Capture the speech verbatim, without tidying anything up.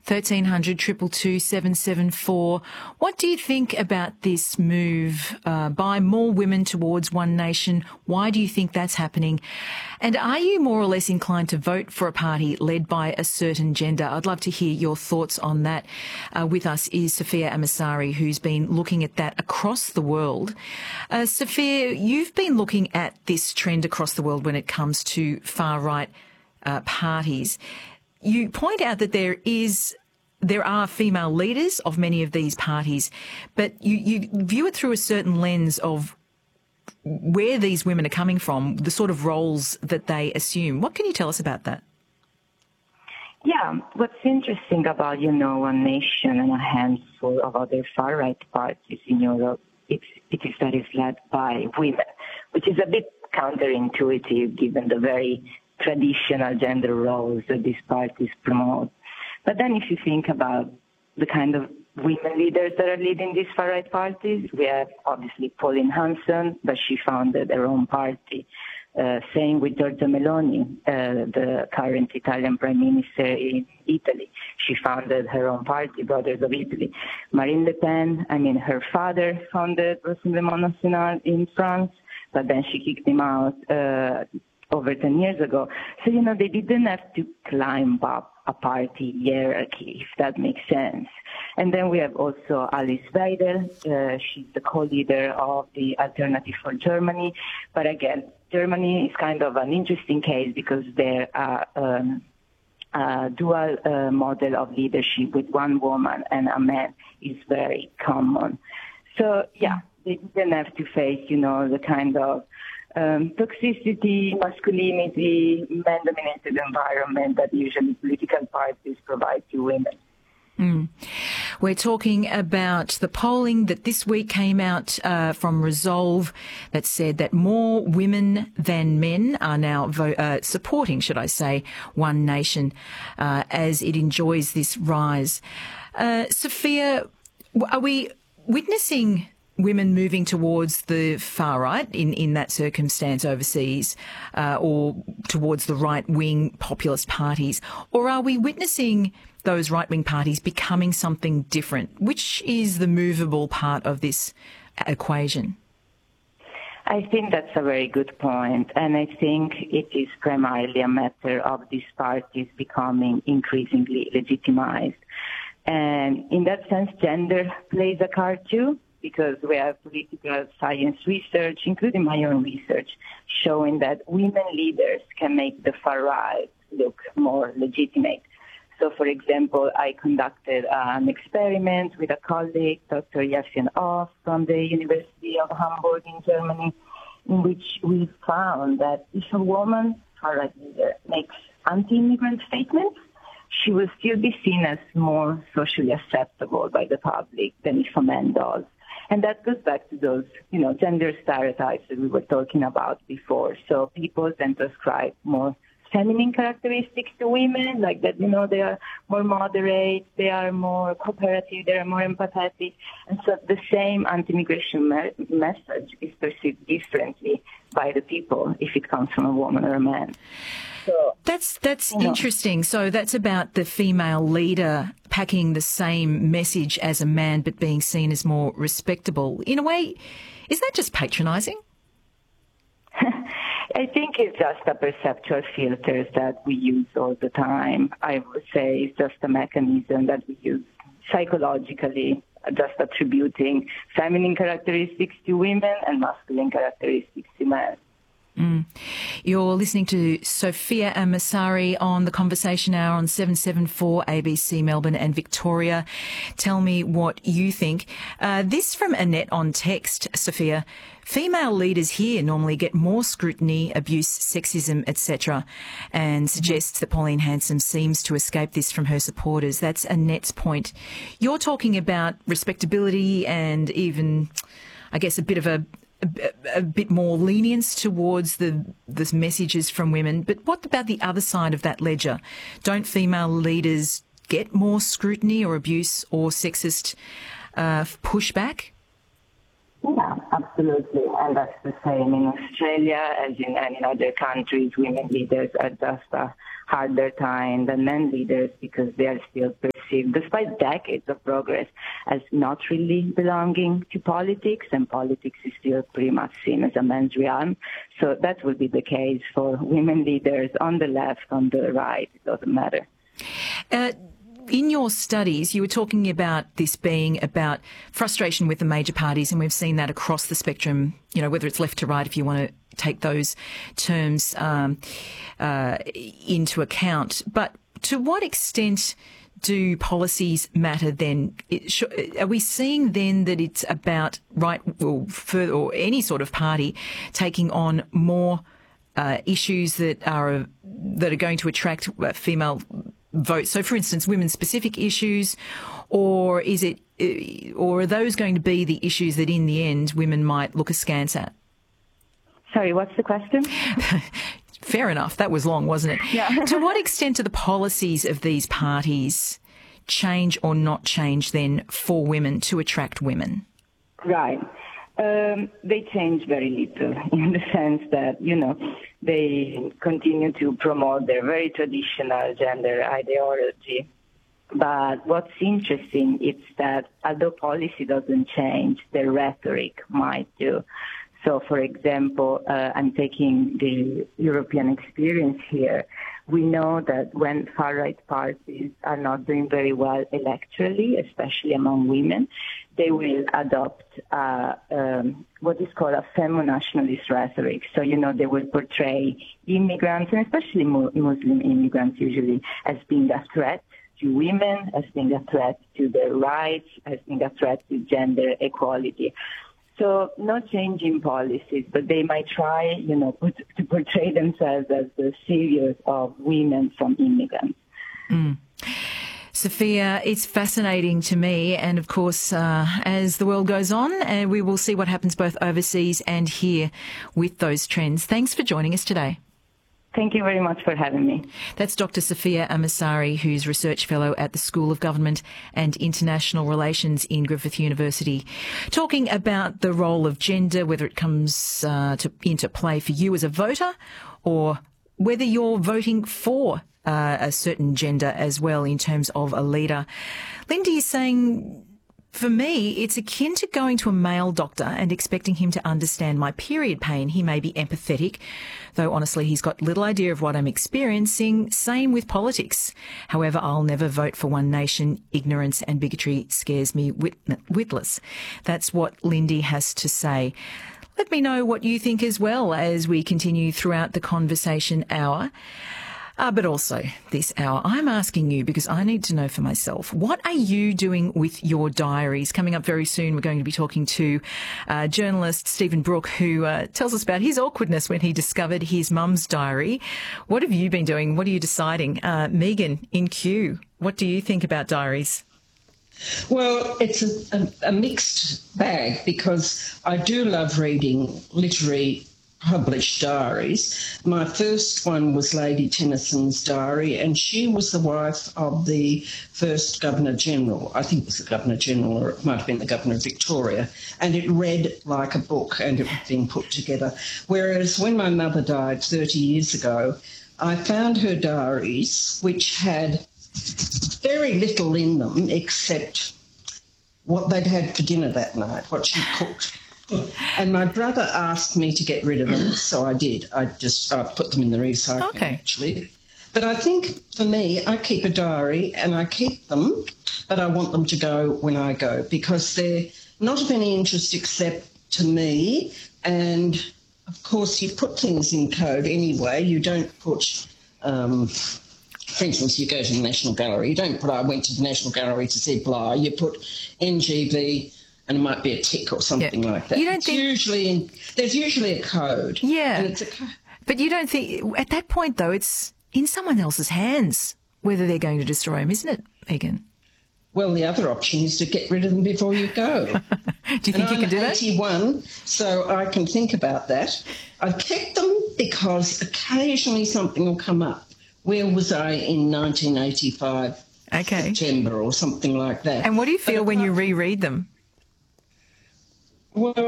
thirteen hundred, two two two, seven seven four. What do you think about this move uh, by more women towards One Nation? Why do you think that's happening? And are you more or less inclined to vote for a party led by a certain gender? I'd love to hear your thoughts on that. Uh, with us is Sophia Amasari, who's been looking at that across the world. Uh, Sophia, you've been looking at this trend across the world when it comes to far-right uh, parties. You point out that there is there are female leaders of many of these parties, but you, you view it through a certain lens of where these women are coming from, the sort of roles that they assume. What can you tell us about that? Yeah, what's interesting about, you know, One Nation and a handful of other far-right parties in Europe, it's, it is that it's led by women, which is a bit counterintuitive given the very traditional gender roles that these parties promote. But then if you think about the kind of women leaders that are leading these far-right parties, we have obviously Pauline Hanson, but she founded her own party. Uh, same with Giorgia Meloni, uh, the current Italian Prime Minister in Italy. She founded her own party, Brothers of Italy. Marine Le Pen, I mean, her father founded Rassemblement National in France, but then she kicked him out uh, over ten years ago. So, you know, they didn't have to climb up a party hierarchy, if that makes sense. And then we have also Alice Weidel. Uh, she's the co-leader of the Alternative for Germany. But again, Germany is kind of an interesting case because they're a um, uh, dual uh, model of leadership with one woman and a man is very common. So, yeah, they didn't have to face, you know, the kind of Um, toxicity, masculinity, man-dominated environment that usually political parties provide to women. Mm. We're talking about the polling that this week came out uh, from Resolve that said that more women than men are now vo- uh, supporting, should I say, One Nation uh, as it enjoys this rise. Uh, Sophia, are we witnessing women moving towards the far right in, in that circumstance overseas uh, or towards the right-wing populist parties? Or are we witnessing those right-wing parties becoming something different? Which is the movable part of this equation? I think that's a very good point, and I think it is primarily a matter of these parties becoming increasingly legitimized. And in that sense, gender plays a card too, because we have political science research, including my own research, showing that women leaders can make the far right look more legitimate. So, for example, I conducted an experiment with a colleague, Doctor Yasin Off from the University of Hamburg in Germany, in which we found that if a woman far-right leader makes anti-immigrant statements, she will still be seen as more socially acceptable by the public than if a man does. And that goes back to those, you know, gender stereotypes that we were talking about before. So people tend to ascribe more feminine characteristics to women, like that, you know, they are more moderate, they are more cooperative, they are more empathetic. And so the same anti-immigration me- message is perceived differently by the people if it comes from a woman or a man. So, that's that's you know. interesting. So that's about the female leader packing the same message as a man but being seen as more respectable. In a way, is that just patronising? I think it's just a perceptual filters that we use all the time. I would say it's just a mechanism that we use psychologically, just attributing feminine characteristics to women and masculine characteristics to men. Mm. You're listening to Sophia Amasari on the Conversation Hour on seven seven four A B C Melbourne and Victoria. Tell me what you think. Uh, this from Annette on text, Sophia. Female leaders here normally get more scrutiny, abuse, sexism, et cetera, and suggests that Pauline Hanson seems to escape this from her supporters. That's Annette's point. You're talking about respectability and even, I guess, a bit of a A, a bit more lenience towards the the messages from women. But what about the other side of that ledger? Don't female leaders get more scrutiny or abuse or sexist uh, pushback? Yeah, absolutely. And that's the same in Australia as in any other countries. Women leaders are just a harder time than men leaders because they are still perceived perceived, despite decades of progress, as not really belonging to politics, and politics is still pretty much seen as a man's realm. So that will be the case for women leaders on the left, on the right, it doesn't matter. Uh, in your studies, you were talking about this being about frustration with the major parties, and we've seen that across the spectrum, you know, whether it's left to right, if you want to take those terms um, uh, into account. But to what extent do policies matter then? It, sh- are we seeing then that it's about right or, for, or any sort of party taking on more uh, issues that are that are going to attract uh, female votes? So, for instance, women-specific issues, or is it, or are those going to be the issues that in the end women might look askance at? Sorry, what's the question? Fair enough. That was long, wasn't it? Yeah. To what extent do the policies of these parties change or not change then for women to attract women? Right. Um, they change very little in the sense that, you know, they continue to promote their very traditional gender ideology. But what's interesting is that although policy doesn't change, the rhetoric might do. So, for example, uh, I'm taking the European experience here. We know that when far-right parties are not doing very well electorally, especially among women, they will adopt uh, um, what is called a femo-nationalist rhetoric. So, you know, they will portray immigrants, and especially mu- Muslim immigrants usually, as being a threat to women, as being a threat to their rights, as being a threat to gender equality. So no change in policies, but they might try, you know, put, to portray themselves as the saviors of women from immigrants. Mm. Sophia, it's fascinating to me. And of course, uh, as the world goes on, and we will see what happens both overseas and here with those trends. Thanks for joining us today. Thank you very much for having me. That's Doctor Sophia Amasari, who's Research Fellow at the School of Government and International Relations in Griffith University, talking about the role of gender, whether it comes uh, to, into play for you as a voter or whether you're voting for uh, a certain gender as well in terms of a leader. Lindy is saying, for me, it's akin to going to a male doctor and expecting him to understand my period pain. He may be empathetic, though honestly he's got little idea of what I'm experiencing. Same with politics. However, I'll never vote for one nation. Ignorance and bigotry scares me wit- witless. That's what Lindy has to say. Let me know what you think as well as we continue throughout the conversation hour. Uh, but also this hour, I'm asking you because I need to know for myself, what are you doing with your diaries? Coming up very soon, we're going to be talking to uh, journalist Stephen Brooke, who uh, tells us about his awkwardness when he discovered his mum's diary. What have you been doing? What are you deciding? Uh, Megan in Kew, what do you think about diaries? Well, it's a, a, a mixed bag because I do love reading literary published diaries. My first one was Lady Tennyson's diary, and she was the wife of the first Governor-General. I think it was the Governor-General, or it might have been the Governor of Victoria, and it read like a book, and it had been put together. Whereas when my mother died thirty years ago, I found her diaries, which had very little in them except what they'd had for dinner that night, what she cooked. And my brother asked me to get rid of them, so I did. I just I put them in the recycling, okay. actually. But I think, for me, I keep a diary and I keep them, but I want them to go when I go because they're not of any interest except to me. And, of course, you put things in code anyway. You don't put, um, for instance, you go to the National Gallery. You don't put, I went to the National Gallery to see blah. You put N G V, and it might be a tick or something yeah. like that. You don't it's think... usually in, there's usually a code. Yeah. And it's a co- but you don't think, at that point, though, it's in someone else's hands whether they're going to destroy them, isn't it, Megan? Well, the other option is to get rid of them before you go. Do you think and you I'm can do that? eighty-one, so I can think about that. I've kept them because occasionally something will come up. Where was I in nineteen eighty-five, okay. September or something like that? And what do you feel but when apart- you reread them? Well,